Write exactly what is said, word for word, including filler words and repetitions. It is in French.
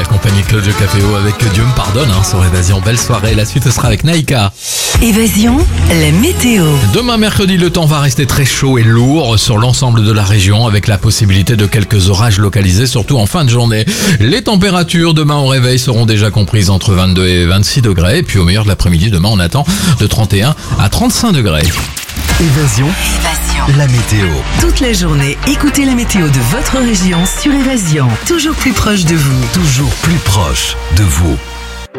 accompagné Claudio Capéo avec Dieu me pardonne hein, sur Évasion. Belle soirée, la suite sera avec Naïka. Évasion, la météo. Demain mercredi, le temps va rester très chaud et lourd sur l'ensemble de la région avec la possibilité de quelques orages localisés, surtout en fin de journée. Les températures demain au réveil seront déjà comprises entre vingt-deux et vingt-six degrés. Et puis au meilleur de l'après-midi, demain on attend de trente et un à trente-cinq degrés. Évasion, Évasion. la météo. Toute la journée, écoutez la météo de votre région sur Évasion. Toujours plus proche de vous. Toujours plus proche de vous.